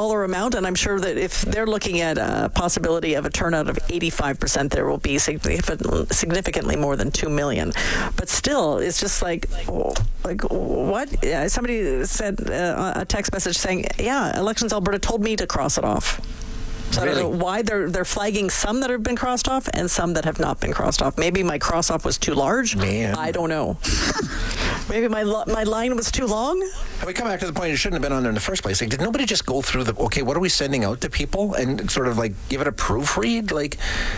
smaller amount, and I'm sure that if they're looking at a possibility of a turnout of 85%, there will be significantly more than 2 million. But still, it's just like what? Somebody sent a text message saying, yeah, Elections Alberta told me to cross it off. So really? I don't know why they're flagging some that have been crossed off and some that have not been crossed off. Maybe my cross off was too large. Man. I don't know. Maybe my line was too long. And we come back to the point, it shouldn't have been on there in the first place. Like, did nobody just go through okay, what are we sending out to people and sort of like give it a proofread? Like,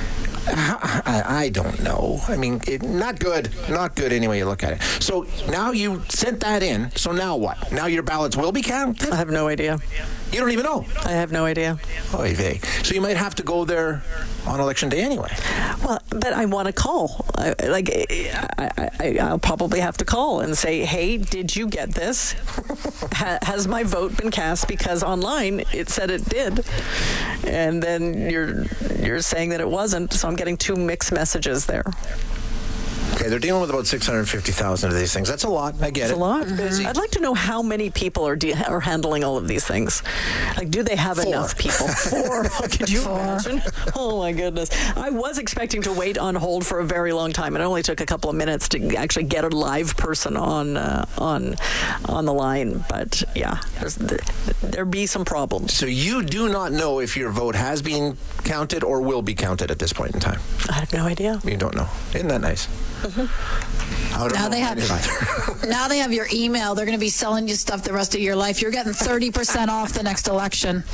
I don't know. I mean, not good any way you look at it. So now you sent that in. So now what? Now your ballots will be counted? I have no idea. You don't even know? I have no idea. Oy vey. So you might have to go there on Election Day anyway. Well, but I want to call. I'll probably have to call and say, hey, did you get this? Has my vote been cast? Because online it said it did. And then you're saying that it wasn't. So I'm getting two mixed messages there. Okay, they're dealing with about 650,000 of these things. That's a lot. I get it. It's a lot. Mm-hmm. I'd like to know how many people are handling all of these things. Like, do they have enough people? 4. Could you imagine? Oh, my goodness. I was expecting to wait on hold for a very long time. It only took a couple of minutes to actually get a live person on the line. But, yeah, there be some problems. So you do not know if your vote has been counted or will be counted at this point in time? I have no idea. You don't know. Isn't that nice? Mm-hmm. Now they have your email. They're going to be selling you stuff the rest of your life. You're getting 30% off the next election.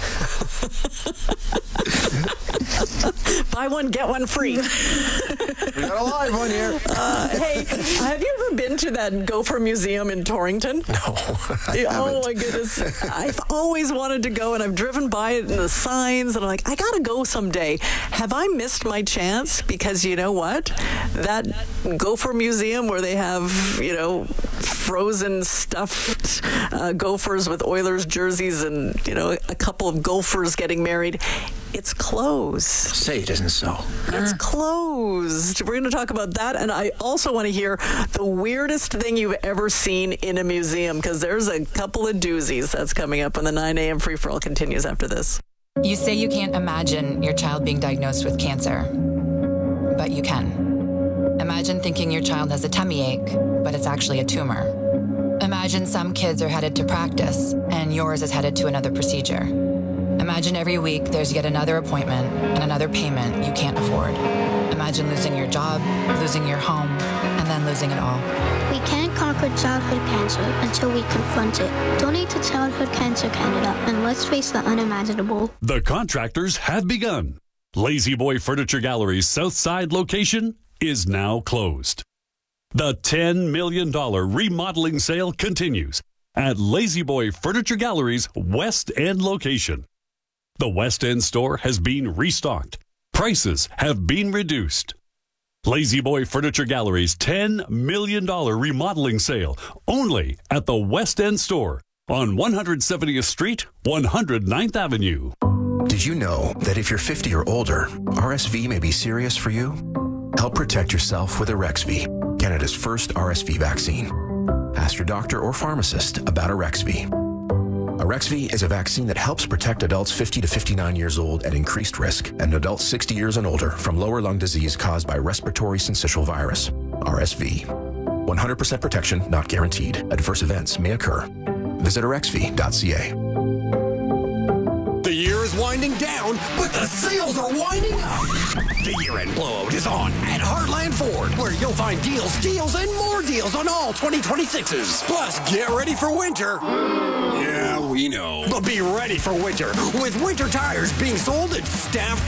Buy one, get one free. We got a live one here. Hey, have you ever been to that Gopher Museum in Torrington? No. Oh my goodness. I've always wanted to go, and I've driven by it in the signs, and I'm like, I got to go someday. Have I missed my chance? Because you know what? That Gopher Museum where they have, frozen stuffed gophers with Oilers jerseys and, a couple of golfers getting married, it's closed. Say it isn't so. It's closed. We're going to talk about that, and I also want to hear the weirdest thing you've ever seen in a museum, because there's a couple of doozies. That's coming up when the 9 a.m. free-for-all continues after this. You say you can't imagine your child being diagnosed with cancer, but you can. Imagine thinking your child has a tummy ache, but it's actually a tumor. Imagine some kids are headed to practice, and yours is headed to another procedure. Imagine every week there's yet another appointment and another payment you can't afford. Imagine losing your job, losing your home, and then losing it all. We can't conquer childhood cancer until we confront it. Donate to Childhood Cancer Canada, and let's face the unimaginable. The contractors have begun. Lazy Boy Furniture Gallery's Southside location is now closed. The $10 million remodeling sale continues at Lazy Boy Furniture Gallery's West End location. The West End store has been restocked. Prices have been reduced. Lazy Boy Furniture Gallery's $10 million remodeling sale only at the West End store on 170th Street, 109th Avenue. Did you know that if you're 50 or older, RSV may be serious for you? Help protect yourself with Arexvy, Canada's first RSV vaccine. Ask your doctor or pharmacist about Arexvy. Arexvy is a vaccine that helps protect adults 50 to 59 years old at increased risk and adults 60 years and older from lower lung disease caused by respiratory syncytial virus, RSV. 100% protection not guaranteed. Adverse events may occur. Visit arexvy.ca. The year is winding down, but the sales are winding up. The year-end blowout is on at Heartland Ford, where you'll find deals, and more deals on all 2026s. Plus, get ready for winter. Yeah, we know. But be ready for winter with winter tires being sold at staff